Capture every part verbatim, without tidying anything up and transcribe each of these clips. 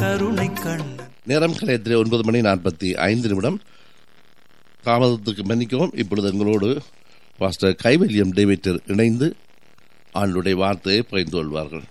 கருணை கண். நேரம் கலையத்திலே ஒன்பது மணி நாற்பத்தி ஐந்து நிமிடம். தாமதத்துக்கு மன்னிக்கவும். இப்பொழுது எங்களோடு பாஸ்டர் கைவல்யம் டேவிட்டர் இணைந்து ஆண்டுடைய வார்த்தையை பகிர்ந்து கொள்வார்கள்.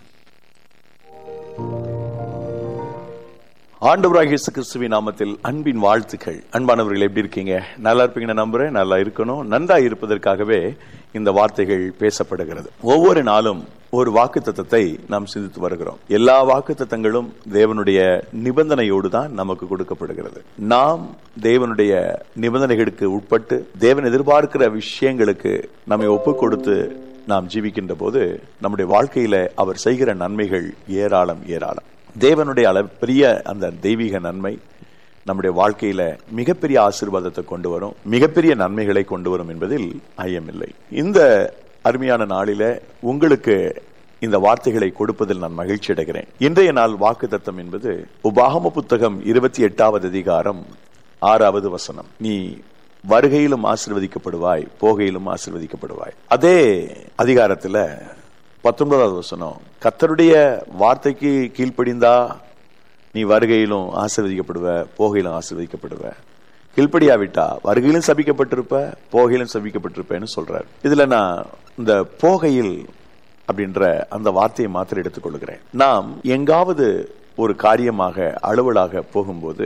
ஆண்டவராகிய இயேசு கிறிஸ்துவின் நாமத்தில் அன்பின் வாழ்த்துக்கள். அன்பானவர்கள், எப்படி இருக்கீங்க? நல்லா இருப்பீங்கன்னு நம்புறேன். நல்லா இருக்கணும். நன்றா இருப்பதற்காகவே இந்த வார்த்தைகள் பேசப்படுகிறது. ஒவ்வொரு நாளும் ஒரு வாக்குத்தத்தத்தை நாம் சிந்தித்து வருகிறோம். எல்லா வாக்குத்தத்தங்களும் தேவனுடைய நிபந்தனையோடு தான் நமக்கு கொடுக்கப்படுகிறது. நாம் தேவனுடைய நிபந்தனைகளுக்கு உட்பட்டு தேவன் எதிர்பார்க்கிற விஷயங்களுக்கு நம்மை ஒப்பு கொடுத்து நாம் ஜீவிக்கின்ற போது நம்முடைய வாழ்க்கையில அவர் செய்கிற நன்மைகள் ஏராளம் ஏராளம். தேவனுடைய அளவு பெரிய அந்த தெய்வீக நன்மை நம்முடைய வாழ்க்கையில மிகப்பெரிய ஆசீர்வாதத்தை கொண்டு வரும், மிகப்பெரிய நன்மைகளை கொண்டு வரும் என்பதில் ஐயமில்லை. இந்த அருமையான நாளில உங்களுக்கு இந்த வார்த்தைகளை கொடுப்பதில் நான் மகிழ்ச்சி அடைகிறேன். இன்றைய நாள் வாக்குத்தத்தம் என்பது உபாகம புத்தகம் இருபத்தி எட்டாவது அதிகாரம் ஆறாவது வசனம். நீ வருகையிலும் ஆசீர்வதிக்கப்படுவாய், போகையிலும் ஆசீர்வதிக்கப்படுவாய். அதே அதிகாரத்துல பத்தொன்பதாவது வசனம், கர்த்தருடைய வார்த்தைக்கு கீழ்ப்படிந்தா நீ வருகையிலும் ஆசீர்வதிக்கப்படுவ, போகையிலும் ஆசீர்வதிக்கப்படுவ. கீழ்ப்படியாவிட்டா வருகையிலும் சபிக்கப்பட்டிருப்ப, போகையிலும் சபிக்கப்பட்டிருப்பேன்னு சொல்றாரு. இதுல நான் இந்த போகையில் அப்படின்ற அந்த வார்த்தையை மாத்திரம் எடுத்துக்கொள்கிறேன். நாம் எங்காவது ஒரு காரியமாக அலுவலாக போகும்போது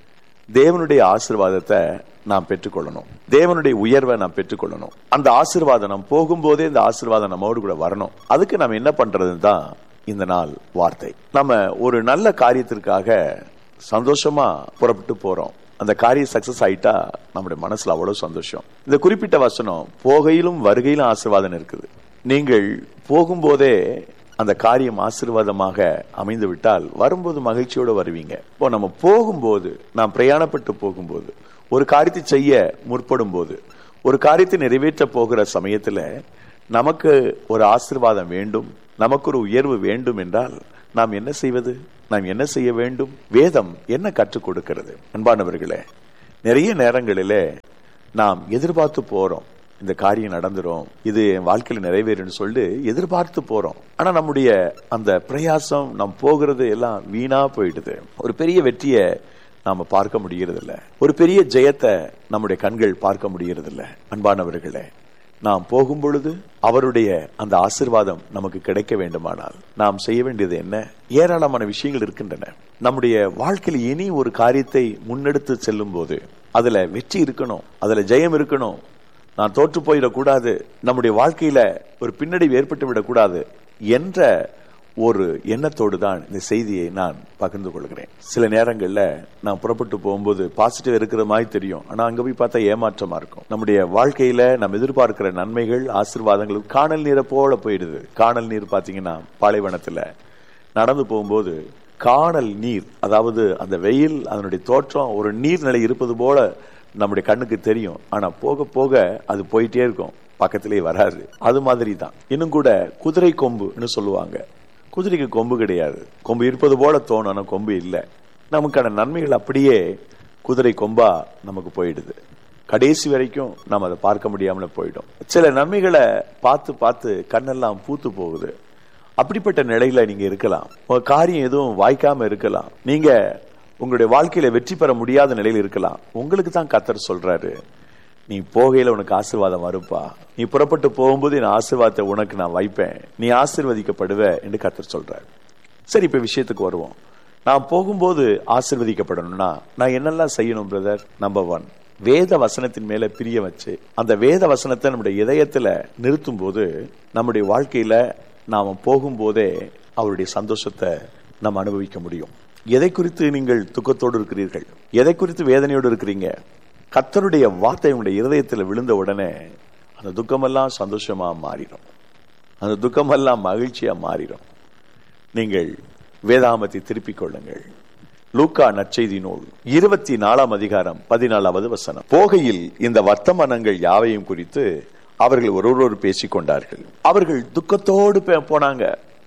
தேவனுடைய ஆசீர்வாதத்தை நாம் பெற்றுக்கொள்ளணும். தேவனுடைய உயர்வை நாம் பெற்றுக்கொள்ளணும். அந்த ஆசீர்வாதம் நாம் போகும்போதே இந்த ஆசீர்வாதம் நம்மோடு கூட வரணும். அதுக்கு நம்ம என்ன பண்றதுன்னு தான் இந்த நாள் வார்த்தை. நம்ம ஒரு நல்ல காரியத்திற்காக சந்தோஷமா புறப்பட்டு போறோம். அந்த காரியம் சக்சஸ் ஆயிட்டா நம்முடைய மனசுல அவ்வளவு சந்தோஷம். இந்த குறிப்பிட்ட வசனம் போகையிலும் வருகையிலும் ஆசீர்வாதம் இருக்குது. நீங்கள் போகும்போதே அந்த காரியம் ஆசீர்வாதமாக அமைந்து விட்டால் வரும்போது மகிழ்ச்சியோடு வருவீங்க. இப்போ நம்ம போகும்போது, நாம் பிரயாணப்பட்டு போகும்போது, ஒரு காரியத்தை செய்ய முற்படும் போது, ஒரு காரியத்தை நிறைவேற்ற போகிற சமயத்துல நமக்கு ஒரு ஆசீர்வாதம் வேண்டும், நமக்கு ஒரு உயர்வு வேண்டும் என்றால் நாம் என்ன செய்வது? நாம் என்ன செய்ய வேண்டும்? வேதம் என்ன கற்றுக் கொடுக்கிறது? அன்பானவர்களே, நிறைய நேரங்களிலே நாம் எதிர்பார்த்து போறோம், இந்த காரியம் நடந்துரும், இது என் வாழ்க்கையில நிறைவேறுன்னு சொல்லி எதிர்பார்த்து போறோம். ஆனா நம்முடைய அந்த பிரயாசம், நாம் போகிறது எல்லாம் வீணா போயிடுது. ஒரு பெரிய வெற்றியை நாம பார்க்க முடியறது இல்ல, ஒரு பெரிய ஜெயத்தை நம்முடைய கண்கள் பார்க்க முடியறது இல்ல. அன்பானவர்களே, நாம் போகும் பொழுது அவருடைய அந்த ஆசீர்வாதம் நமக்கு கிடைக்க வேண்டுமானால் நாம் செய்ய வேண்டியது என்ன? ஏராளமான விஷயங்கள் இருக்கின்றன. நம்முடைய வாழ்க்கையில் இனி ஒரு காரியத்தை முன்னெடுத்து செல்லும் போது அதுல வெற்றி இருக்கணும், அதுல ஜெயம் இருக்கணும். நான் தோற்று போயிடக்கூடாது, நம்முடைய வாழ்க்கையில ஒரு பின்னடைவு ஏற்பட்டு விடக்கூடாது என்ற ஒரு எண்ணத்தோடு தான் இந்த செய்தியை நான் பகிர்ந்து கொள்கிறேன். சில நேரங்கள்ல நான் புறப்பட்டு போகும்போது பாசிட்டிவ் இருக்கிற மாதிரி தெரியும், ஆனா அங்க போய் பார்த்தா ஏமாற்றமா இருக்கும். நம்முடைய வாழ்க்கையில நம்ம எதிர்பார்க்கிற நன்மைகள், ஆசீர்வாதங்கள் காணல் நீரை போல போயிடுது. காணல் நீர் பாத்தீங்கன்னா பாலைவனத்துல நடந்து போகும்போது காணல் நீர், அதாவது அந்த வெயில், அதனுடைய தோற்றம் ஒரு நீர்நிலை இருப்பது போல நம்முடைய கண்ணுக்கு தெரியும். ஆனா போக போக அது போயிட்டே இருக்கும், பக்கத்திலே வராது. அது மாதிரி தான் இன்னும் கூட குதிரை கொம்புன்னு சொல்லுவாங்க. குதிரைக்கு கொம்பு கிடையாது, கொம்பு இருப்பது போல தோணும், ஆனா கொம்பு இல்லை. நமக்கான நன்மைகள் அப்படியே குதிரை கொம்பா நமக்கு போயிடுது. கடைசி வரைக்கும் நம்ம அதை பார்க்க முடியாமல போயிடும். சில நன்மைகளை பார்த்து பார்த்து கண்ணெல்லாம் பூத்து போகுது. அப்படிப்பட்ட நிலையில நீங்க இருக்கலாம். உங்க காரியம் எதுவும் வாய்க்காம இருக்கலாம். நீங்க உங்களுடைய வாழ்க்கையில வெற்றி பெற முடியாத நிலையில் இருக்கலாம். உங்களுக்கு தான் கர்த்தர் சொல்றாரு, நீ போகையில உனக்கு ஆசீர்வாதம் வருப்பா, நீ புறப்பட்டு போகும்போது என் ஆசீர்வாதத்தை உனக்கு நான் வைப்பேன், நீ ஆசீர்வதிக்கப்படுவ என்று கர்த்தர் சொல்றாரு. சரி, இப்ப விஷயத்துக்கு வருவோம். நான் போகும்போது ஆசீர்வதிக்கப்படணும்னா நான் என்னெல்லாம் செய்யணும் பிரதர்? நம்பர் ஒன், வேத வசனத்தின் மேல பிரிய வச்சு அந்த வேத வசனத்தை நம்முடைய இதயத்துல நிறுத்தும் போது நம்முடைய வாழ்க்கையில நாம போகும்போதே அவருடைய சந்தோஷத்தை நாம் அனுபவிக்க முடியும். எதை குறித்து நீங்கள் துக்கத்தோடு இருக்கிறீர்கள்? எதை குறித்து வேதனையோடு இருக்கிறீங்க? கர்த்தருடைய வார்த்தை உங்களுடைய இருதயத்தில் விழுந்த உடனே அந்த துக்கமெல்லாம் சந்தோஷமா மாறிடும், அந்த துக்கமெல்லாம் மகிழ்ச்சியா மாறிடும். நீங்கள் வேதாகமத்தை திருப்பிக் கொள்ளுங்கள். லூக்கா நற்செய்தி நூல் இருபத்தி நாலாம் அதிகாரம் பதினாலாவது வசனம். போகையில் இந்த வர்த்தமானங்கள் யாவையும் குறித்து அவர்கள் ஒருவரோடு பேசிக் கொண்டார்கள். அவர்கள் துக்கத்தோடு போனாங்க.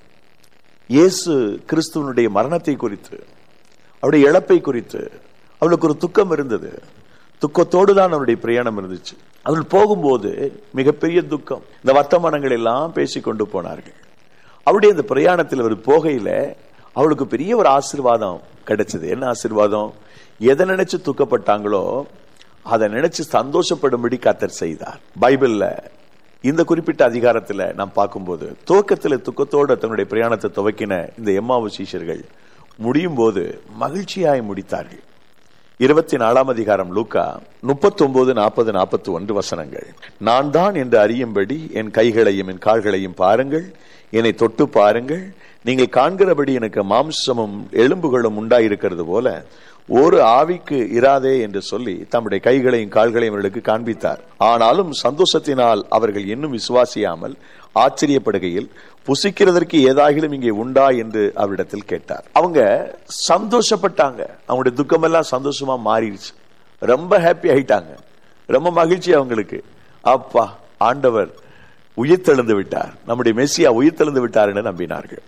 இயேசு கிறிஸ்துவனுடைய மரணத்தை குறித்து, அவருடைய இழப்பை குறித்து அவளுக்கு ஒரு துக்கம் இருந்தது. துக்கத்தோடு தான் அவருடைய பிரயாணம் இருந்துச்சு. அவர்கள் போகும்போது மிகப்பெரிய துக்கம். இந்த வர்த்தமானங்கள் எல்லாம் பேசிக்கொண்டு போனார்கள். அவருடைய இந்த பிரயாணத்தில் அவர் போகையில அவளுக்கு பெரிய ஒரு ஆசீர்வாதம் கிடைச்சது. என்ன ஆசீர்வாதம்? எதை நினைச்சு துக்கப்பட்டாங்களோ அதை நினைச்சு சந்தோஷப்படும்படி கர்த்தர் செய்தார். பைபிள்ல இந்த குறிப்பிட்ட அதிகாரத்துல நாம் பார்க்கும்போது, துவக்கத்துல துக்கத்தோட தன்னுடைய பிரயாணத்தை துவக்கின இந்த எம்மாவு சீஷர்கள் முடியும் போது மகிழ்ச்சியாய் முடித்தார்கள். இருபத்தி நாலாம் அதிகாரம் லூக்கா முப்பத்தி ஒன்பது நாற்பது நாற்பத்தி ஒன்று வசனங்கள். நான் தான் என்று அறியும்படி என் கைகளையும் என் கால்களையும் பாருங்கள், என்னை தொட்டு பாருங்கள், நீங்கள் காண்கிறபடி எனக்கு மாம்சமும் எலும்புகளும் உண்டாயிருக்கிறது போல ஒரு ஆவிக்கு இராதே என்று சொல்லி தம்முடைய கைகளையும் கால்களையும் அவர்களுக்கு காண்பித்தார். ஆனாலும் சந்தோஷத்தினால் அவர்கள் இன்னும் விசுவாசியாமல் ஆச்சரியப்படுகையில், புசிக்கிறதற்கு ஏதாகிலும் இங்கே உண்டா என்று அவரிடத்தில் கேட்டார். அவங்க சந்தோஷப்பட்டாங்க. அவங்களுடைய துக்கம் எல்லாம் சந்தோஷமா மாறிடுச்சு. ரொம்ப ஹாப்பி ஆயிட்டாங்க. ரொம்ப மகிழ்ச்சி அவங்களுக்கு. அப்பா, ஆண்டவர் உயிர்த்தெழுந்து விட்டார், நம்முடைய மெசியா உயிர்த்தெழுந்து விட்டார் என்று நம்பினார்கள்.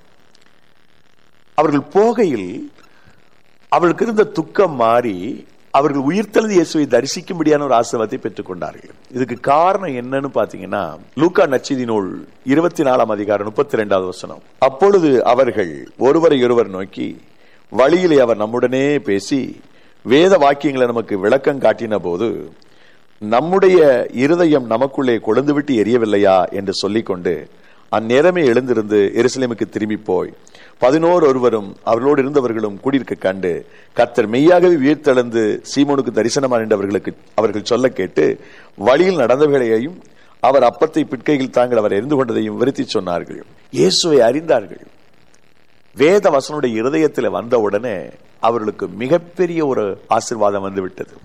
அவர்கள் போகையில் அவர்களுக்கு இருந்த துக்கம் மாறி அவர்கள் உயிர்த்தெழுந்த இயேசுவை தரிசிக்கும்படியான ஒரு ஆசீர்வாதத்தை பெற்றுக் கொண்டார்கள். இதுக்கு காரணம் என்னன்னு பாத்தீங்கன்னா, லூக்கா நற்செய்தி நூல் இருபத்தி நாலாம் அதிகாரம் முப்பத்தி இரண்டாவது வசனம். அப்பொழுது அவர்கள் ஒருவரை ஒருவர் நோக்கி, வழியிலே அவர் நம்முடனே பேசி வேத வாக்கியங்களை நமக்கு விளக்கம் காட்டின போது நம்முடைய இருதயம் நமக்குள்ளே கொழுந்துவிட்டு எரியவில்லையா என்று சொல்லிக்கொண்டு அந்நேரமே எழுந்திருந்து எருசலேமுக்கு திரும்பி போய் பதினோரு ஒருவரும் அவர்களோடு இருந்தவர்களும் கூடியிருக்க கண்டு கர்த்தர் மெய்யாகவே உயிர்த்தெழுந்து சீமோனுக்கு தரிசனமான என்றவர்களுக்கு அவர்கள் சொல்ல கேட்டு வழியில் நடந்தவர்களையும் அவர் அப்பத்தை பிட்கையில் தாங்கள் அவர் எரிந்து கொண்டதையும் விருத்தி சொன்னார்கள். இயேசுவை அறிந்தார்கள். வேத வசனுடைய இருதயத்தில் வந்த உடனே அவர்களுக்கு மிகப்பெரிய ஒரு ஆசீர்வாதம் வந்து விட்டது.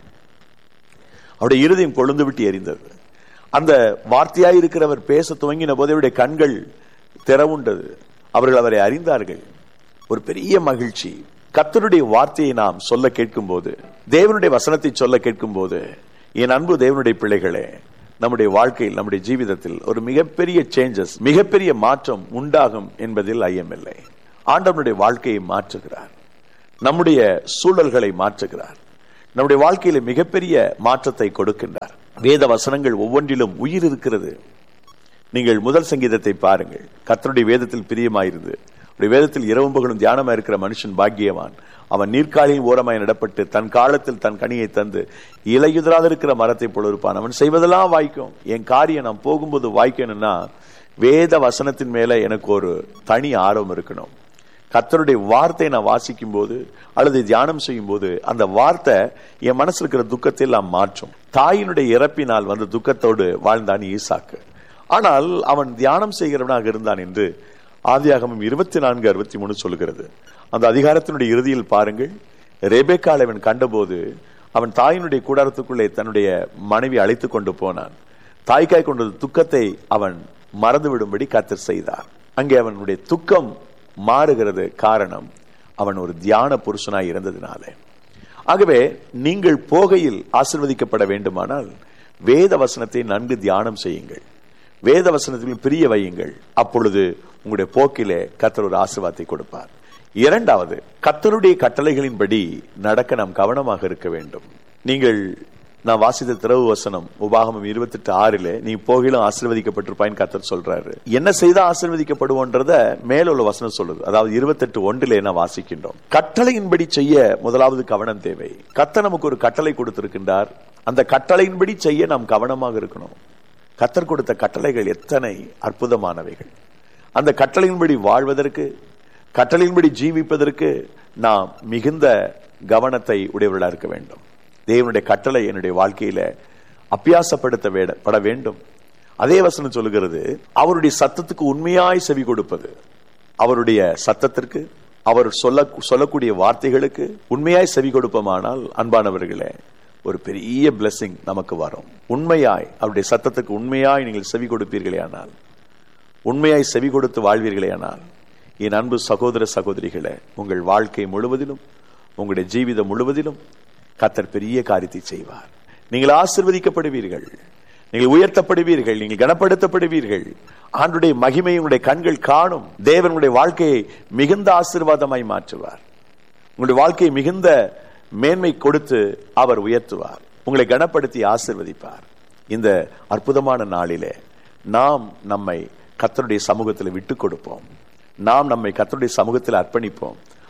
அவருடைய இருதயம் கொழுந்து விட்டு எரிந்தது. அந்த வார்த்தையாய் இருக்கிறவர் பேச துவங்கின போது அவருடைய கண்கள் திறவுண்டது. அவர்கள் அவரை அறிந்தார்கள். ஒரு பெரிய மகிழ்ச்சி. கர்த்தருடைய வார்த்தையை நாம் சொல்ல கேட்கும் போது, தேவனுடைய வசனத்தை சொல்ல கேட்கும் போது, என் அன்பு தேவனுடைய பிள்ளைகளே, நம்முடைய வாழ்க்கையில் நம்முடைய ஜீவிதத்தில் ஒரு மிகப்பெரிய சேஞ்சஸ், மிகப்பெரிய மாற்றம் உண்டாகும் என்பதில் ஐயமில்லை. ஆண்டவனுடைய வாழ்க்கையை மாற்றுகிறார், நம்முடைய சூழல்களை மாற்றுகிறார், நம்முடைய வாழ்க்கையில மிகப்பெரிய மாற்றத்தை கொடுக்கின்றார். வேத வசனங்கள் ஒவ்வொன்றிலும் உயிர் இருக்கிறது. நீங்கள் முதல் சங்கீதத்தை பாருங்கள். கர்த்தருடைய வேதத்தில் பிரியமாயிருந்து வேதத்தில் இரவும் பகலும் தியானமா இருக்கிற மனுஷன் பாக்கியவான். அவன் நீர்க்காலியின் ஓரமாய் நடப்பட்டு தன் காலத்தில் தன் கனியை தந்து இலையுதிராத இருக்கிற மரத்தை போல இருப்பான். அவன் செய்வதெல்லாம் வாய்க்கும். என் காரியம் நான் போகும்போது வாய்க்கணும்னா வேத வசனத்தின் மேல எனக்கு ஒரு தனி ஆர்வம் இருக்கணும். கர்த்தருடைய வார்த்தையை நான் வாசிக்கும் போது அல்லது தியானம் செய்யும் போது அந்த வார்த்தை என் மனசுல இருக்கிற துக்கத்தை எல்லாம் மாற்றும். தாயினுடைய இறப்பினால் வந்த துக்கத்தோடு வாழ்ந்தான் ஈசாக்கு. ஆனால் அவன் தியானம் செய்கிறவனாக இருந்தான் என்று ஆதியாகமம் இருபத்தி நான்கு அறுபத்தி மூணு சொல்கிறது. அந்த அதிகாரத்தினுடைய இறுதியில் பாருங்கள், ரெபெக்காளை அவன் கண்டபோது அவன் தாயினுடைய கூடாரத்துக்குள்ளே தன்னுடைய மனைவி அழைத்து கொண்டு போனான். தாய்க்காய் கொண்ட துக்கத்தை அவன் மறந்துவிடும்படி கர்த்தர் செய்தார். அங்கே அவனுடைய துக்கம் மாறுகிறது. காரணம், அவன் ஒரு தியான புருஷனாய் இருந்ததினாலே. ஆகவே நீங்கள் போகையில் ஆசீர்வதிக்கப்பட வேண்டுமானால் வேத வசனத்தை நன்கு தியானம் செய்யுங்கள், வேத வசனத்தில் பிரிய வையுங்கள். அப்பொழுது உங்களுடைய போக்கிலே கர்த்தர் ஒரு ஆசீர்வாதத்தை கொடுப்பார். இரண்டாவது, கர்த்தருடைய கட்டளைகளின்படி நடக்க நாம் கவனமாக இருக்க வேண்டும். நீங்கள் நான் வாசித்த திறவு வசனம் உபாகமம் இருபத்தி எட்டு ஆறிலே நீ போகிலும் ஆசீர்வதிக்கப்பட்டிருப்பாயின்னு கர்த்தர் சொல்றாரு. என்ன செய்தா ஆசீர்வதிக்கப்படுவோன்றத மேலுள்ள வசனம் சொல்லுது. அதாவது இருபத்தி எட்டு ஒன்றிலே நான் வாசிக்கின்றோம். கட்டளையின்படி செய்ய முதலாவது கவனம் தேவை. கர்த்தர் நமக்கு ஒரு கட்டளை கொடுத்திருக்கின்றார். அந்த கட்டளையின்படி செய்ய நாம் கவனமாக இருக்கணும். கர்த்தர் கொடுத்த கட்டளைகள் எத்தனை அற்புதமானவைகள். அந்த கட்டளையின்படி வாழ்வதற்கு, கட்டளையின்படி ஜீவிப்பதற்கு நாம் மிகுந்த கவனத்தை உடையவர்களாக இருக்க வேண்டும். தேவனுடைய கட்டளை என்னுடைய வாழ்க்கையில அபியாசப்படுத்தப்பட வேண்டும். அதே வசனம் சொல்லுகிறது, அவருடைய சத்தத்துக்கு உண்மையாய் செவி கொடுப்பது. அவருடைய சத்தத்திற்கு, அவர் சொல்ல சொல்லக்கூடிய வார்த்தைகளுக்கு உண்மையாய் செவி கொடுப்போமானால் அன்பானவர்களே, ஒரு பெரிய பிளெஸிங் நமக்கு வரும். உண்மையாய் அவருடைய சத்தத்துக்கு உண்மையாய் நீங்கள் செவி கொடுப்பீர்களே ஆனால், உண்மையாய் செவி கொடுத்து வாழ்வீர்களே ஆனால், என் அன்பு சகோதர சகோதரிகளே, உங்கள் வாழ்க்கை முழுவதிலும், உங்களுடைய ஜீவிதம் முழுவதிலும் கர்த்தர் பெரிய காரியத்தை செய்வார். நீங்கள் ஆசீர்வதிக்கப்படுவீர்கள், நீங்கள் உயர்த்தப்படுவீர்கள், நீங்கள் கனப்படுத்தப்படுவீர்கள். ஆண்டுடைய மகிமை உங்களுடைய கண்கள் காணும். தேவன் உங்களுடைய வாழ்க்கையை மிகுந்த ஆசீர்வாதமாய் மாற்றுவார். உங்களுடைய வாழ்க்கையை மிகுந்த மேன்மை கொடுத்து அவர் உயர்த்துவார். உங்களை கனப்படுத்தி ஆசீர்வதிப்பார். இந்த அற்புதமான நாளிலே நாம் நம்மை கர்த்தருடைய சமூகத்தில் விட்டுக் கொடுப்போம். நாம் நம்மை கர்த்தருடைய சமூகத்தில் அர்ப்பணிப்போம்.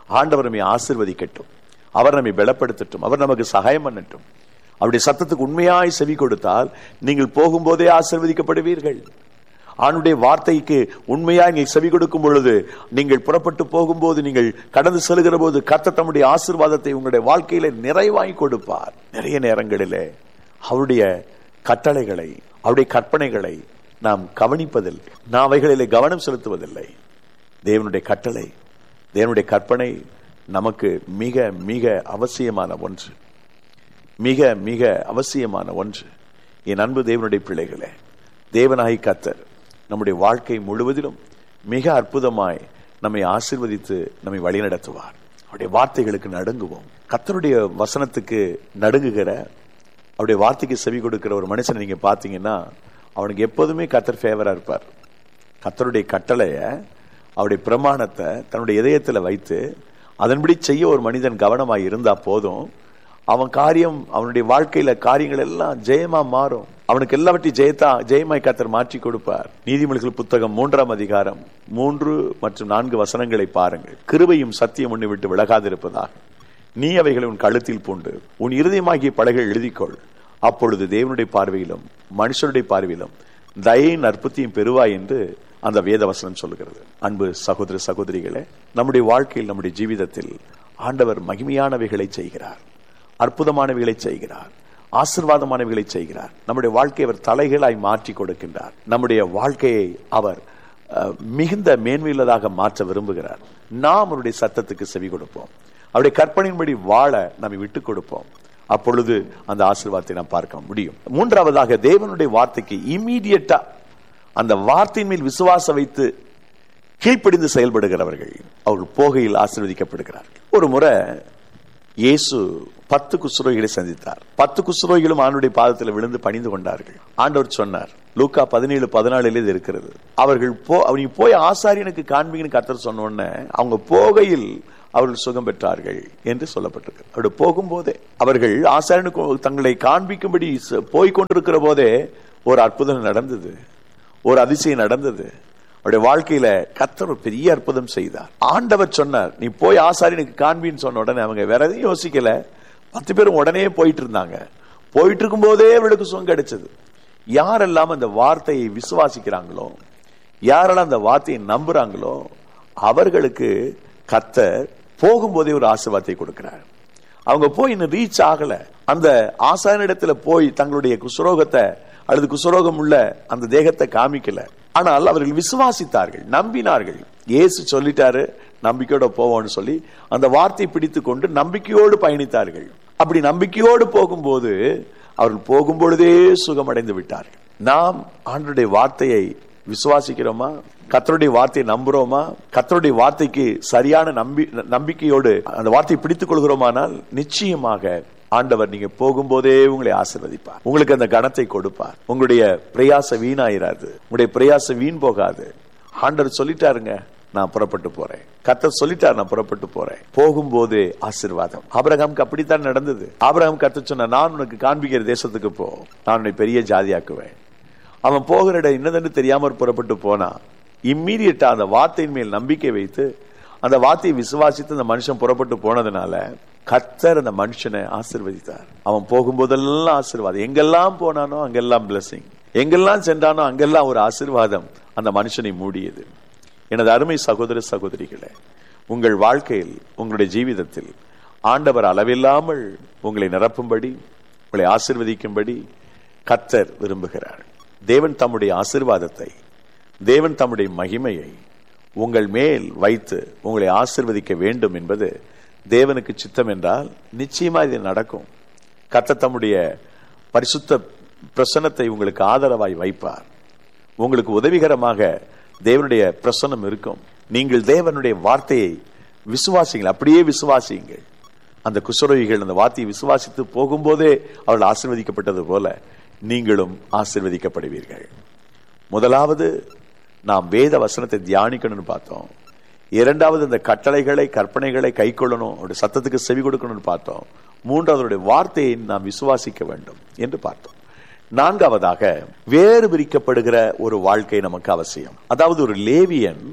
ஆண்டவர் நம்மை ஆசீர்வதிக்கட்டும், அவர் நம்மை பலப்படுத்தட்டும், அவர் நமக்கு சகாயம் பண்ணட்டும். அவருடைய சத்தத்துக்கு உண்மையாய் செவி கொடுத்தால் நீங்கள் போகும்போதே ஆசீர்வதிக்கப்படுவீர்கள். ஆண்டுடைய வார்த்தைக்கு உண்மையாய் நீங்கள் செவி கொடுக்கும் பொழுது, நீங்கள் புறப்பட்டு போகும்போது, நீங்கள் கடந்து செல்கிற போது கர்த்தர் தம்முடைய ஆசீர்வாதத்தை உங்களுடைய வாழ்க்கையில நிறைவாய் கொடுப்பார். நிறைய நேரங்களிலே அவருடைய கட்டளைகளை, அவருடைய கற்பனைகளை நாம் கவனிப்பதில்லை, நாம் அவைகளிலே கவனம் செலுத்துவதில்லை. தேவனுடைய கட்டளை, தேவனுடைய கற்பனை நமக்கு மிக மிக அவசியமான ஒன்று, மிக மிக அவசியமான ஒன்று. என் அன்பு தேவனுடைய பிள்ளைகளே, தேவனாய் கர்த்தர் நம்முடைய வாழ்க்கை முழுவதிலும் மிக அற்புதமாய் நம்மை ஆசீர்வதித்து நம்மை வழிநடத்துவார். அவருடைய வார்த்தைகளுக்கு நடுங்குவோம். கர்த்தருடைய வசனத்துக்கு நடுங்குகிற, அவருடைய வார்த்தைக்கு செவி கொடுக்கிற ஒரு மனுஷனை நீங்க பாத்தீங்கன்னா அவனுக்கு எப்போதுமே கர்த்தர் ஃபேவரா இருப்பார். கர்த்தருடைய கட்டளைய, அவருடைய பிரமாணத்தை தன்னுடைய இதயத்துல வைத்து அதன்படி செய்ய ஒரு மனிதன் கவனமாய் இருந்தா போதும், அவன் காரியம், அவனுடைய வாழ்க்கையில காரியங்கள் எல்லாம் ஜெயமா மாறும். அவனுக்கு எல்லாவற்றையும் ஜெயத்தா ஜெயமாய் கர்த்தர் மாற்றி கொடுப்பார். நீதிமொழிகள் புத்தகம் மூன்றாம் அதிகாரம் மூன்று மற்றும் நான்கு வசனங்களை பாருங்கள். கிருபையும் சத்தியம் உன்னை விட்டு விலகாதிருப்பதாக நீ அவைகளை உன் கழுத்தில் பூண்டு உன் இருதயமாகிய பலகைகள் எழுதிக்கொள். அப்பொழுது தேவனுடைய பார்வையிலும் மனுஷனுடைய பார்வையிலும் தயையின் அற்புத்தியும் பெறுவாய் என்று அந்த வேத வசனம் சொல்லுகிறது. அன்பு சகோதர சகோதரிகளே, நம்முடைய வாழ்க்கையில், நம்முடைய ஜீவிதத்தில் ஆண்டவர் மகிமையானவைகளை செய்கிறார், அற்புதமானவைகளை செய்கிறார், ஆசீர்வாதமானவைகளை செய்கிறார். நம்முடைய வாழ்க்கையை அவர் தலைகளாய் மாற்றி கொடுக்கின்றார். நம்முடைய வாழ்க்கையை அவர் மிகுந்த மேன்மையுள்ளதாக மாற்ற விரும்புகிறார். நாம் அவருடைய சத்தத்துக்கு செவி கொடுப்போம், அவருடைய கற்பனையின்படி வாழ நம்மை விட்டுக் கொடுப்போம். அப்பொழுது அந்த ஆசீர்வாதத்தை நாம் பார்க்க முடியும். மூன்றாவதாக, தேவனுடைய வார்த்தைக்கு இம்மீடியட்டா அந்த வார்த்தையின் மேல் விசுவாசம் வைத்து கீழ்ப்படிந்து செயல்படுகிறவர்கள் அவர்கள் போகையில் ஆசீர்வதிக்கப்படுகிறார்கள். ஒரு முறை இயேசு பத்து குஷ்ரோகிகளை சந்தித்தார். பத்து குஷ்ரோகிகளும் ஆண்டவருடைய பாதத்தில் விழுந்து பணிந்து கொண்டார்கள். ஆண்டவர் சொன்னார், லூக்கா பதினேழு பதினாலுல இது இருக்கிறது, அவர்கள் போ அவங்க போய் ஆசாரியனுக்கு காண்பீங்கன்னு கர்த்தர் சொன்ன உடனே அவங்க போகையில் அவர்கள் சுகம் பெற்றார்கள் என்று சொல்லப்பட்டிருக்கு. அப்படி போகும்போதே அவர்கள் ஆசாரியனுக்கு தங்களை காண்பிக்கும்படி போய்கொண்டிருக்கிற போதே ஒரு அற்புதம் நடந்தது, ஒரு அதிசயம் நடந்தது. அவருடைய வாழ்க்கையில கர்த்தர் ஒரு பெரிய அற்புதம் செய்தார். ஆண்டவர் சொன்னார், நீ போய் ஆசாரியனுக்கு காண்பின்னு சொன்ன உடனே அவங்க வேற எதையும் யோசிக்கல, பத்து பேரும் உடனே போயிட்டு இருந்தாங்க. போயிட்டு இருக்கும் போதே அவளுக்கு சுகம் கிடைச்சது. யாரெல்லாம் அந்த வார்த்தையை விசுவாசிக்கிறாங்களோ, யாரெல்லாம் அந்த வார்த்தையை நம்புறாங்களோ அவர்களுக்கு கர்த்தர் போகும்போதே ஒரு ஆசீர்வாதத்தை கொடுக்கிறார். அவங்க போய் இன்னும் ரீச் ஆகல, அந்த ஆசாரியனிடத்துல போய் தங்களுடைய குஷ்ரோகத்தை அல்லது குஷ்ரோகம் உள்ள அந்த தேகத்தை காமிக்கல. ஆனால் அவர்கள் விசுவாசித்தார்கள், நம்பினார்கள். இயேசு சொல்லிட்டாரு, நம்பிக்கையோட போவோம்னு சொல்லி அந்த வார்த்தையை பிடித்து கொண்டு நம்பிக்கையோடு பயணித்தார்கள். அப்படி நம்பிக்கையோடு போகும்போது அவர்கள் போகும்பொழுதே சுகமடைந்து விட்டார்கள். நாம் ஆண்டவருடைய வார்த்தையை விசுவாசிக்கிறோமா? கர்த்தருடைய வார்த்தையை நம்புறோமா? கர்த்தருடைய வார்த்தைக்கு சரியான நம்பி நம்பிக்கையோடு அந்த வார்த்தையை பிடித்துக் கொள்கிறோமானால் நிச்சயமாக ஆண்டவர் நீங்க போகும்போதே உங்களை ஆசீர்வதிப்பார், உங்களுக்கு அந்த கணத்தை கொடுப்பார். உங்களுடைய பிரயாச வீணாயிராது, உங்களுடைய பிரயாச வீண் போகாது. ஆண்டவர் சொல்லிட்டாருங்க, நான் புறப்பட்டு போறேன். கர்த்தர் சொல்லிட்டார், நான் புறப்பட்டு போறேன். போகும்போதே ஆசீர்வாதம். ஆபிரகாமுக்கு அப்படித்தான் நடந்தது. ஆபிரகாம் கர்த்தர் சொன்ன, நான் உனக்கு காண்பிக்கிற தேசத்துக்கு போ, நான் உன்னை பெரிய ஜாதியாக்குவேன். அவன் போகிற இடம் என்னதென்று தெரியாம புறப்பட்டு போனா, இம்மீடியட்டா அந்த வார்த்தையின் மேல் நம்பிக்கை வைத்து அந்த வார்த்தையை விசுவாசித்து அந்த மனுஷன் புறப்பட்டு போனதுனால கர்த்தர் அந்த மனுஷனை ஆசீர்வதித்தார். அவன் போகும்போதெல்லாம் ஆசீர்வாதம். எங்கெல்லாம் போனானோ அங்கெல்லாம் பிளஸிங், எங்கெல்லாம் சென்றானோ அங்கெல்லாம் ஒரு ஆசீர்வாதம் அந்த மனுஷனை மூடியது. எனது அருமை சகோதர சகோதரிகளே, உங்கள் வாழ்க்கையில், உங்களுடைய ஜீவிதத்தில் ஆண்டவர் அளவில்லாமல் உங்களை நிரப்பும்படி, உங்களை ஆசீர்வதிக்கும்படி கர்த்தர் விரும்புகிறார். தேவன் தம்முடைய ஆசீர்வாதத்தை, தேவன் தம்முடைய மகிமையை உங்கள் மேல் வைத்து உங்களை ஆசீர்வதிக்க வேண்டும் என்பது தேவனுக்கு சித்தம் என்றால் நிச்சயமா இது நடக்கும். கர்த்தர் தம்முடைய பரிசுத்த பிரசன்னத்தை உங்களுக்கு ஆதரவாய் வைப்பார். உங்களுக்கு உதவிகரமாக தேவனுடைய பிரசன்னம் இருக்கும். நீங்கள் தேவனுடைய வார்த்தையை விசுவாசிங்கள், அப்படியே விசுவாசியுங்கள். அந்த குஷ்ரோகிகள் அந்த வார்த்தையை விசுவாசித்து போகும்போதே அவர்கள் ஆசீர்வதிக்கப்பட்டது போல நீங்களும் ஆசீர்வதிக்கப்படுவீர்கள். முதலாவது நாம் வேத வசனத்தை தியானிக்கணும்னு பார்த்தோம். இரண்டாவது இந்த கட்டளைகளை, கற்பனைகளை கை கொள்ளணும், அவருடைய சத்தத்துக்கு செவி கொடுக்கணும்னு பார்த்தோம். மூன்றாவது அவருடைய வார்த்தையை நாம் விசுவாசிக்க வேண்டும் என்று பார்த்தோம். நான்காவதாக வேறு பிரிக்கப்படுகிற ஒரு வாழ்க்கை நமக்கு அவசியம். அதாவது ஒரு லேவியன்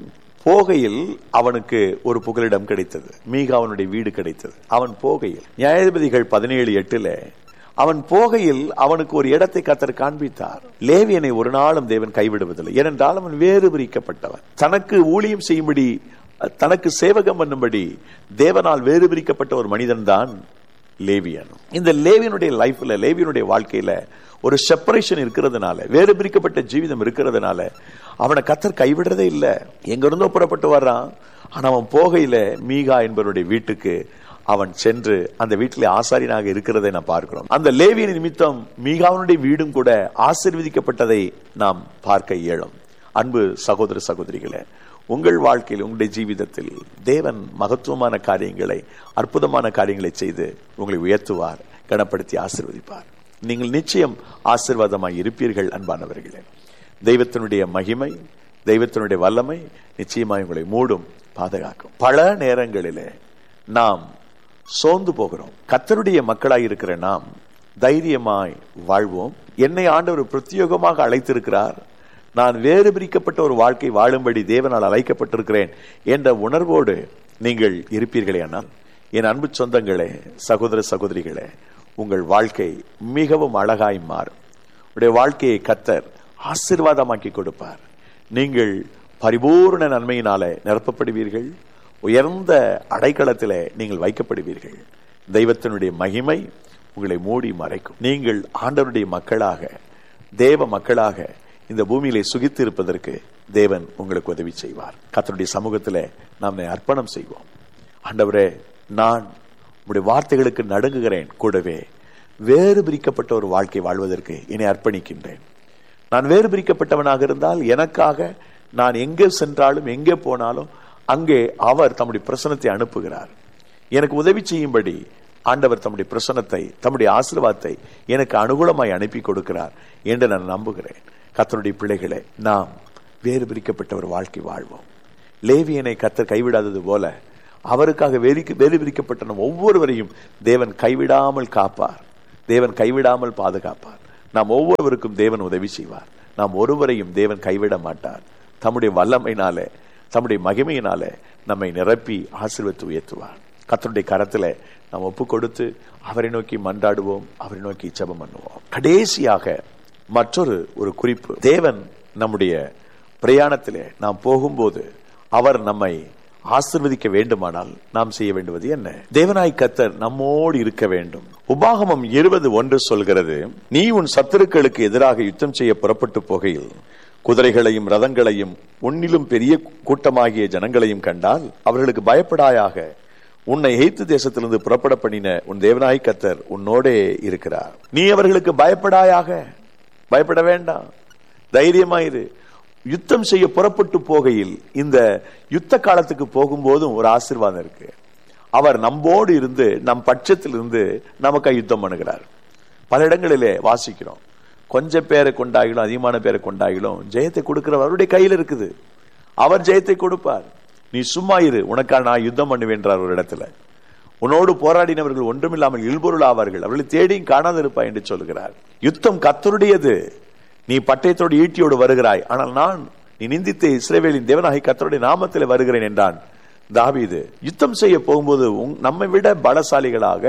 போகையில் அவனுக்கு ஒரு புகலிடம் கிடைத்தது. மீகாவனுடைய வீடு கிடைத்தது. அவன் போகையில், நியாயாதிபதிகள் பதினேழு எட்டுல அவன் போகையில் அவனுக்கு ஒரு இடத்தை கர்த்தர் காண்பித்தார். லேவியனை ஒரு நாளும் தேவன் கைவிடுவதில்லை. ஏனென்றால் அவன் வேறு பிரிக்கப்பட்டவன். தனக்கு ஊழியம் செய்யும்படி, தனக்கு சேவகம் பண்ணும்படி தேவனால் வேறு பிரிக்கப்பட்ட ஒரு மனிதன் தான் லேவியன். இந்த லேவியனுடைய லைஃப்ல, லேவியனுடைய வாழ்க்கையில ஒரு செப்பரேஷன் இருக்கிறதுனால, வேறு பிரிக்கப்பட்ட ஜீவிதம் இருக்கிறதுனால அவனை கர்த்தர் கைவிடுறதே இல்லை. எங்க இருந்தோ புறப்பட்டு வர்றான். ஆனா அவன் போகையில மீகா என்பவருடைய வீட்டுக்கு அவன் சென்று அந்த வீட்டிலே ஆசாரியனாக இருக்கிறதை நாம் பார்க்கிறோம். அந்த லேவியின் நிமித்தம் மீகாவனுடைய வீடும் கூட ஆசீர்வதிக்கப்பட்டதை நாம் பார்க்க இயலும். அன்பு சகோதர சகோதரிகளே, உங்கள் வாழ்க்கையில், உங்களுடைய ஜீவிதத்தில் தேவன் மகத்துவமான காரியங்களை, அற்புதமான காரியங்களை செய்து உங்களை உயர்த்துவார், கனப்படுத்தி ஆசீர்வதிப்பார். நீங்கள் நிச்சயம் ஆசீர்வாதமாய் இருப்பீர்கள். அன்பானவர்களே, தெய்வத்தினுடைய மகிமை, தெய்வத்தினுடைய வல்லமை நிச்சயமாய் உங்களை மூடும், பாதுகாக்கும். பல நேரங்களிலே நாம் சோர்ந்து போகிறோம். கர்த்தருடைய மக்களாய் இருக்கிற நாம் தைரியமாய் வாழ்வோம். என்னை ஆண்டவர் பிரத்யேகமாக அழைத்திருக்கிறார், நான் வேறு பிரிக்கப்பட்ட ஒரு வாழ்க்கை வாழும்படி தேவனால் அழைக்கப்பட்டிருக்கிறேன் என்ற உணர்வோடு நீங்கள் இருப்பீர்களே ஆனால், என் அன்பு சொந்தங்களே, சகோதர சகோதரிகளே, உங்கள் வாழ்க்கை மிகவும் அழகாய் மாறும். உடைய வாழ்க்கையை கர்த்தர் ஆசீர்வாதமாக்கி கொடுப்பார். நீங்கள் பரிபூர்ண நன்மையினாலே நிரப்பப்படுவீர்கள். உயர்ந்த அடைக்கலத்திலே நீங்கள் வைக்கப்படுவீர்கள். தெய்வத்தினுடைய மகிமை உங்களை மூடி மறைக்கும். நீங்கள் ஆண்டவருடைய மக்களாக, தேவ மக்களாக இந்த பூமியிலே சுகித்து இருப்பதற்கு தேவன் உங்களுக்கு உதவி செய்வார். கர்த்தருடைய சமூகத்திலே நாம் அர்ப்பணம் செய்வோம். ஆண்டவரே, நான் உடைய வார்த்தைகளுக்கு நடுங்குகிறேன். கூடவே வேறு பிரிக்கப்பட்ட ஒரு வாழ்க்கை வாழ்வதற்கு என்னை அர்ப்பணிக்கின்றேன். நான் வேறு பிரிக்கப்பட்டவனாக இருந்தால் எனக்காக நான் எங்கே சென்றாலும், எங்கே போனாலும் அங்கே அவர் தம்முடைய பிரசன்னத்தை அனுப்புகிறார். எனக்கு உதவி செய்யும்படி ஆண்டவர் தம்முடைய பிரசன்னத்தை, தம்முடைய ஆசீர்வாதத்தை எனக்கு அனுகூலமாய் அனுப்பி கொடுக்கிறார் என்று நான் நம்புகிறேன். கர்த்தருடைய பிள்ளைகளே, நாம் வேறு பிரிக்கப்பட்ட ஒரு வாழ்க்கை வாழ்வோம். லேவியனை கர்த்தர் கைவிடாதது போல அவருக்காக வேறு பிரிக்கப்பட்ட நம் ஒவ்வொருவரையும் தேவன் கைவிடாமல் காப்பார், தேவன் கைவிடாமல் பாதுகாப்பார். நாம் ஒவ்வொருவருக்கும் தேவன் உதவி செய்வார். நாம் ஒருவரையும் தேவன் கைவிட மாட்டார். தம்முடைய வல்லமையினாலே, தம்முடைய மகிமையினாலே நம்மை நிரப்பி ஆசீர்வதித்து உயர்த்துவார். கர்த்தருடைய கரத்திலே நாம் ஒப்பு கொடுத்து அவரை நோக்கி மன்றாடுவோம், அவரை நோக்கி ஜெபம் பண்ணுவோம். கடைசியாக மற்றொரு ஒரு குறிப்பு, தேவன் நம்முடைய பிரயாணத்திலே நாம் போகும்போது அவர் நம்மை ஆசீர்வதிக்க வேண்டுமானால் நாம் செய்ய வேண்டுவது என்ன? தேவனாய் கர்த்தர் நம்மோடு இருக்க வேண்டும். உபாகமம் இருபது ஒன்று சொல்கிறது, நீ உன் சத்துருக்களுக்கு எதிராக யுத்தம் செய்ய புறப்பட்டு போகையில் குதிரைகளையும் ரதங்களையும் உன்னிலும் பெரிய கூட்டமாகிய ஜனங்களையும் கண்டால் அவர்களுக்கு பயப்படாயாக. உன்னை எகிப்து தேசத்திலிருந்து புறப்பட பண்ணின உன் தேவனாய் கர்த்தர் உன்னோடே இருக்கிறார். நீ அவர்களுக்கு பயப்படாயாக. பயப்பட வேண்டாம், தைரியமாயிரு. யுத்தம் செய்ய புறப்பட்டு போகையில், இந்த யுத்த காலத்துக்கு போகும்போதும் ஒரு ஆசீர்வாதம் இருக்கு. அவர் நம்மோடு இருந்து, நம் பட்சத்தில் இருந்து நமக்கு யுத்தம் பண்ணுகிறார். பல இடங்களிலே வாசிக்கிறோம், கொஞ்ச பேரை கொண்டாகிலும் அதிகமான பேரை கொண்டாகிலும் ஜெயத்தை கொடுக்கிறவர் அவருடைய கையில் இருக்குது. அவர் ஜெயத்தை கொடுப்பார். நீ சும்மா இரு, உனக்காக நான் யுத்தம் பண்ணுவேன்றார். ஒரு இடத்துல உன்னோடு போராடினவர்கள் ஒன்றுமில்லாமல் இல்பொருள் ஆவார்கள், அவர்களை தேடியும் காணாது இருப்பாய் என்று சொல்கிறார். யுத்தம் கர்த்தருடையது. நீ பட்டயத்தோடு ஈட்டியோடு வருகிறாய், ஆனால் நான் நீ நிந்தித்த இஸ்ரவேலின் தேவனாகிய கர்த்தருடைய நாமத்தில் வருகிறேன் என்றான் தாவீது. யுத்தம் செய்ய போகும்போது நம்மை விட பலசாலிகளாக,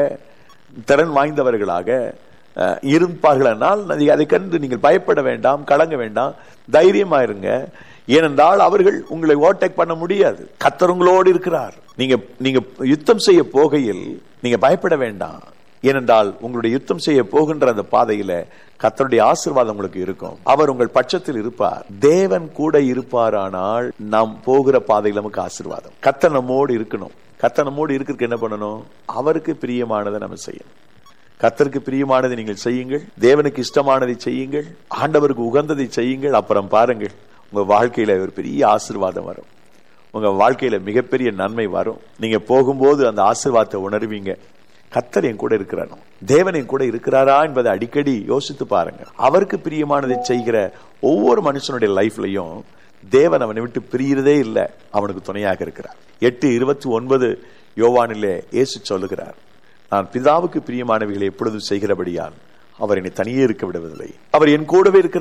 திறன் வாய்ந்தவர்களாக இருப்பார்களானால் அதை கண்டு நீங்கள் பயப்பட வேண்டாம், கலங்க வேண்டாம், தைரியமா இருங்க. ஏனென்றால் அவர்கள் உங்களை ஓவர்டேக் பண்ண முடியாது. கர்த்தர் உங்களோடு இருக்கிறார். நீங்க நீங்க யுத்தம் செய்ய போகையில் நீங்க பயப்பட வேண்டாம். ஏனென்றால் உங்களுடைய யுத்தம் செய்ய போகின்ற அந்த பாதையில கர்த்தருடைய ஆசீர்வாதம் உங்களுக்கு இருக்கும். அவர் உங்கள் பட்சத்தில் இருப்பார். தேவன் கூட இருப்பாரானால் நாம் போகிற பாதையில் நமக்கு ஆசீர்வாதம். கர்த்தர் நம்மோடு இருக்கணும். கர்த்தர் நம்மோடு இருக்கிறதுக்கு என்ன பண்ணணும்? அவருக்கு பிரியமானதை நம்ம செய்யணும். கர்த்தருக்கு பிரியமானதை நீங்கள் செய்யுங்கள், தேவனுக்கு இஷ்டமானதை செய்யுங்கள், ஆண்டவருக்கு உகந்ததை செய்யுங்கள். அப்புறம் பாருங்கள், உங்க வாழ்க்கையில ஒரு பெரிய ஆசீர்வாதம் வரும். உங்க வாழ்க்கையில மிகப்பெரிய நன்மை வரும். நீங்க போகும்போது அந்த ஆசீர்வாதத்தை உணர்வீங்க. கர்த்தர் என் கூட இருக்கிறானோ, தேவன் என் கூட இருக்கிறாரா என்பதை அடிக்கடி யோசித்து பாருங்க. அவருக்கு பிரியமானதை செய்கிற ஒவ்வொரு மனுஷனுடைய லைஃப்லையும் தேவன் அவனை விட்டு பிரியறதே இல்லை, அவனுக்கு துணையாக இருக்கிறார். எட்டு இருபத்தி ஒன்பது யோவானிலே இயேசு சொல்லுகிறார், நான் பிதாவுக்கு பிரியமானவைகளை எப்பொழுதும் செய்கிறபடியால் அவர் என்னை தனியே இருக்க விடுவதில்லை. அவர் என் கூடவே இருக்கிறார்.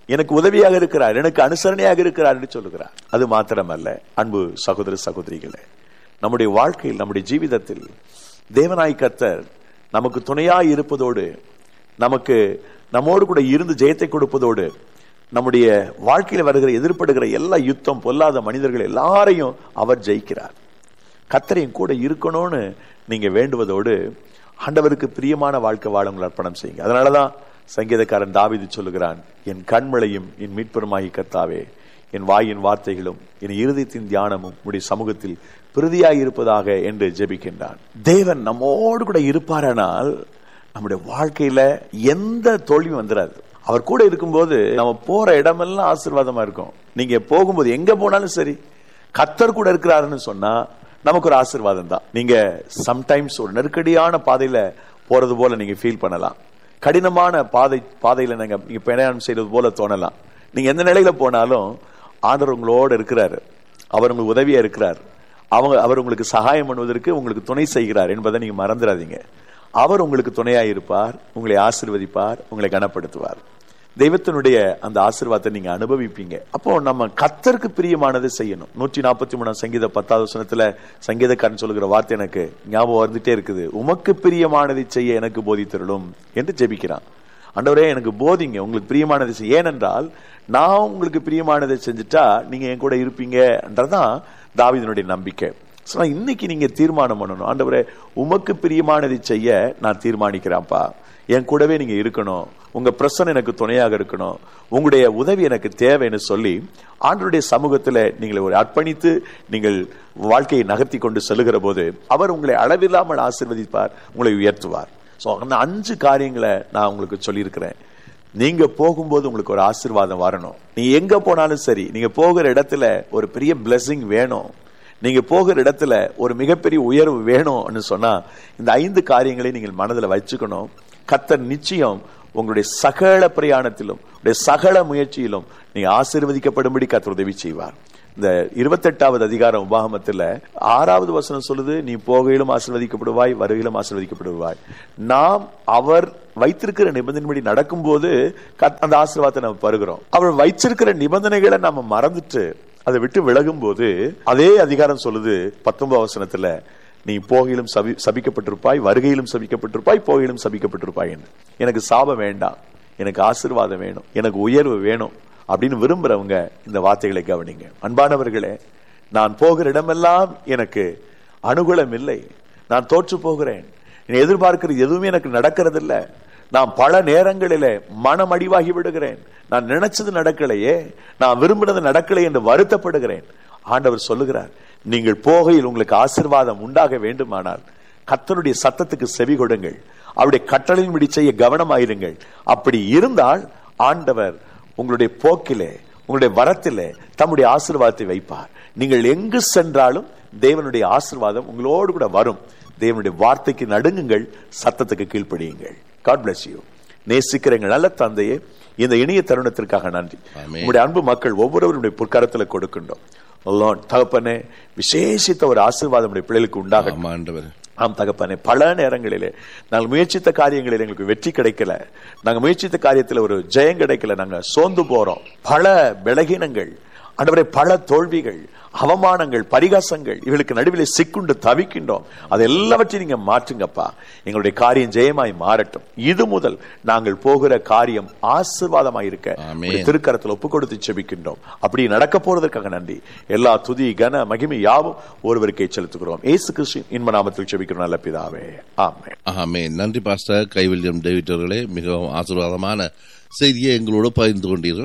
எனக்கு உதவியாக இருக்கிறார், எனக்கு அனுசரணையாக இருக்கிறார் என்று சொல்லுகிறார். அது மாத்திரமல்ல, அன்பு சகோதர சகோதரிகளே, நம்முடைய வாழ்க்கையில், நம்முடைய ஜீவிதத்தில் தேவனாய் கர்த்தர் நமக்கு துணையாய் இருப்பதோடு, நமக்கு நம்மோடு கூட இருந்து ஜெயத்தை கொடுப்பதோடு, நம்முடைய வாழ்க்கையில் வருகிற எதிர்படுகிற எல்லா யுத்தம், பொல்லாத மனிதர்கள் எல்லாரையும் அவர் ஜெயிக்கிறார். கர்த்தரையும் கூட இருக்கணும்னு நீங்க வேண்டுவதோடு ஆண்டவருக்கு பிரியமான வாழ்க்கை வாழ உங்களை அர்ப்பணம் செய்யுங்க. அதனாலதான் சங்கீதக்காரன் தாவீது சொல்லுகிறான், என் கண்மலையும் என் மீட்பருமாகி கர்த்தாவே, என் வாயின் வார்த்தைகளும் என் இருதயத்தின் தியானமும் உடைய சமூகத்தில் பிரதியாய் இருப்பதாக என்று ஜெபிக்கின்றான். தேவன் நம்மோடு கூட இருப்பாரானால் நம்முடைய வாழ்க்கையில எந்த தோல்வியும் வந்துடாது. அவர் கூட இருக்கும்போது நம்ம போற இடமெல்லாம் ஆசீர்வாதமா இருக்கும். நீங்க போகும்போது எங்க போனாலும் சரி, கர்த்தர் கூட இருக்கிறாருன்னு சொன்னா நமக்கு ஒரு ஆசீர்வாதம் தான். நீங்க சம்டைம்ஸ் ஒரு நெருக்கடியான பாதையில போறது போல நீங்க ஃபீல் பண்ணலாம். கடினமான பாதை பாதையில நீங்க பிரயாணம் செய்யறது போல தோணலாம். நீங்க எந்த நிலையில போனாலும் ஆண்டவர் உங்களோடு இருக்கிறாரு. அவர் உங்களுக்கு உதவியா இருக்கிறார். அவங்க அவர் உங்களுக்கு சகாயம் பண்ணுவதற்கு உங்களுக்கு துணை செய்கிறார் என்பதை நீங்க மறந்துடாதீங்க. அவர் உங்களுக்கு துணையா இருப்பார், உங்களை ஆசீர்வதிப்பார், உங்களை கனப்படுத்துவார். தெய்வத்தினுடைய அந்த ஆசீர்வாதத்தை நீங்க அனுபவிப்பீங்க. அப்போ நம்ம கர்த்தருக்கு பிரியமானதை செய்யணும். நூற்றி நாற்பத்தி மூணாம் சங்கீத பத்தாவது வசனத்துல சங்கீதக்காரன் சொல்லுகிற வார்த்தை எனக்கு ஞாபகம் வந்துட்டே இருக்குது. உமக்கு பிரியமானதை செய்ய எனக்கு போதித்தருளும் என்று ஜெபிக்கிறான். ஆண்டவரே, எனக்கு போதிங்க, உங்களுக்கு பிரியமானதை செய்ய. ஏனென்றால் நான் உங்களுக்கு பிரியமானதை செஞ்சுட்டா நீங்க என் கூட இருப்பீங்கன்றதான் தாவீதினுடைய நம்பிக்கை. இன்னைக்கு நீங்க தீர்மானம் பண்ணணும், ஆண்டவரே உமக்கு பிரியமானதை செய்ய நான் தீர்மானிக்கிறேன்ப்பா, என் கூடவே நீங்க இருக்கணும், உங்க பிரசன்னம் எனக்கு துணையாக இருக்கணும், உங்களுடைய உதவி எனக்கு தேவைன்னு சொல்லி ஆண்டவருடைய சமூகத்துல நீங்கள் ஒரு அர்ப்பணித்து நீங்கள் வாழ்க்கையை நகர்த்தி கொண்டு செல்லுகிற போது அவர் உங்களை அளவில்லாமல் ஆசீர்வதிப்பார், உங்களை உயர்த்துவார். சோ அந்த அஞ்சு காரியங்களை நான் உங்களுக்கு சொல்லியிருக்கிறேன். நீங்க போகும்போது உங்களுக்கு ஒரு ஆசீர்வாதம் வரணும். நீ எங்க போனாலும் சரி, நீங்க போகிற இடத்துல ஒரு பெரிய பிளெஸிங் வேணும், நீங்க போகிற இடத்துல ஒரு மிகப்பெரிய உயர்வு வேணும்னு சொன்னா இந்த ஐந்து காரியங்களை நீங்கள் மனதில் வச்சுக்கணும். கர்த்தர் நிச்சயம் உங்களுடைய சகல பிரயாணத்திலும் சகல முயற்சியிலும் நீங்க ஆசீர்வதிக்கப்படும்படி கர்த்தர் உதவி செய்வார். இந்த இருபத்தி எட்டாவது அதிகாரம் உபாகமத்துல ஆறாவது வசனம் சொல்லுது, நீ போகையிலும் ஆசீர்வதிக்கப்படுவாய், வருகையிலும் ஆசீர்வதிக்கப்படுவாய். நாம் அவர் வைத்திருக்கிற நிபந்தனைப்படி நடக்கும் போது அந்த ஆசீர்வாதத்தை நம்ம பெறுகிறோம். அவர் வைத்திருக்கிற நிபந்தனைகளை நம்ம மறந்துட்டு அதை விட்டு விலகும் போது அதே அதிகாரம் சொல்லுது பத்தொன்பது வசனத்துல, நீ போகையிலும் சபி சபிக்கப்பட்டிருப்பாய், வருகையிலும் சபிக்கப்பட்டிருப்பாய், போகையிலும் சபிக்கப்பட்டிருப்பாய். எனக்கு சாபம் வேண்டாம், எனக்கு ஆசீர்வாதம் வேணும், எனக்கு உயர்வு வேணும் அப்படின்னு விரும்புறவங்க இந்த வார்த்தைகளை கவனிங்க. அன்பானவர்களே, நான் போகிற இடமெல்லாம் எனக்கு அனுகூலம் இல்லை, நான் தோற்று போகிறேன், எதிர்பார்க்கிறது எதுவுமே எனக்கு நடக்கிறது இல்லை, நான் பல நேரங்களிலே மனம் அடிவாகி விடுகிறேன், நான் நினைச்சது நடக்கலையே, நான் விரும்பினது நடக்கலை என்று வருத்தப்படுகிறேன். ஆண்டவர் சொல்லுகிறார், நீங்கள் போகையில் உங்களுக்கு ஆசீர்வாதம் உண்டாக வேண்டுமானால் கர்த்தருடைய சத்தத்துக்கு செவி கொடுங்கள், அவருடைய கட்டளையின்படி செய்ய கவனமாயிருங்கள். அப்படி இருந்தால் ஆண்டவர் உங்களுடைய போக்கிலே, உங்களுடைய வரத்திலே தம்முடைய ஆசீர்வாதத்தை வைப்பார். நீங்கள் எங்கு சென்றாலும் தேவனுடைய ஆசீர்வாதம் உங்களோடு கூட வரும். தேவனுடைய வார்த்தைக்கு நடுங்குங்கள், சத்தத்துக்கு கீழ்ப்படியுங்கள். God bless you. நேசிக்கிற எங்கள் நல்ல தந்தையே, இந்த இனிய தருணத்திற்காக நன்றி. உங்களுடைய அன்பு மக்கள் ஒவ்வொருவருடைய பொற்காரத்துல கொடுக்கின்றோம். தகப்பனே, விசேஷித்த ஒரு ஆசீர்வாதம் பிள்ளைகளுக்கு உண்டாகும். ஆம் தகப்பனே, பல நேரங்களிலே நாங்கள் முயற்சித்த காரியங்களில் எங்களுக்கு வெற்றி கிடைக்கல, நாங்க முயற்சித்த காரியத்தில் ஒரு ஜெயம் கிடைக்கல, நாங்க சோர்ந்து போறோம். பல பலகீனங்கள் ஆண்டவரே, பல தோல்விகள், அவமானங்கள், பரிகாசங்கள் இவளுக்கு நடுவில் சிக்குண்டு தவிக்கின்றோம். அது எல்லாவற்றையும் நீங்க மாற்றுங்கப்பா. எங்களுடைய காரியம் ஜெயமாய் மாறட்டும். இது முதல் நாங்கள் போகிற காரியம் ஆசீர்வாதமாயிருக்க திருக்கரத்தில் ஒப்பு கொடுத்து செபிக்கின்றோம். அப்படி நடக்க போறதற்காக நன்றி. எல்லா துதி கன மகிமை யாவும் ஒருவருக்கே செலுத்துகிறோம். இயேசு கிறிஸ்து இன்ப நாமத்தில் செபிக்கிறோம் நல்ல பிதாவே, ஆமென். ஆமென். நன்றி பாஸ்டர் கைவில்யம் டேவிட் அவர்களே, மிகவும் ஆசீர்வாதமான செய்தியை எங்களோடு பகிர்ந்து கொண்டீர்கள்.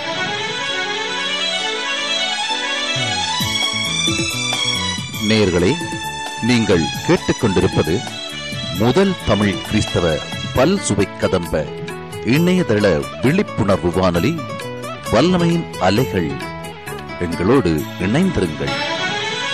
நேயர்களே, நீங்கள் கேட்டுக்கொண்டிருப்பது முதல் தமிழ் கிறிஸ்தவ பல் சுவை கதம்ப இணையதள விழிப்புணர்வு வானொலி, வல்லமையின் அலைகள். எங்களோடு இணைந்திருங்கள்.